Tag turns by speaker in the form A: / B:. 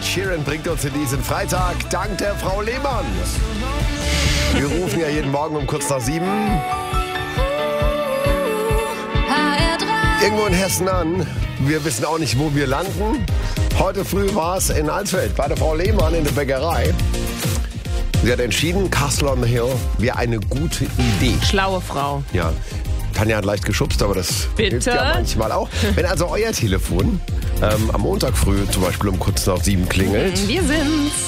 A: Ed Sheeran bringt uns in diesen Freitag dank der Frau Lehmann. Wir rufen ja jeden Morgen um kurz nach 7 irgendwo in Hessen an. Wir wissen auch nicht, wo wir landen. Heute früh war es in Alsfeld bei der Frau Lehmann in der Bäckerei. Sie hat entschieden, Castle on the Hill wäre eine gute Idee.
B: Schlaue Frau.
A: Ja, Tanja hat leicht geschubst, aber das hilft ja manchmal auch. Wenn also euer Telefon am Montag früh zum Beispiel um kurz nach 7 klingelt.
B: Wir sind's.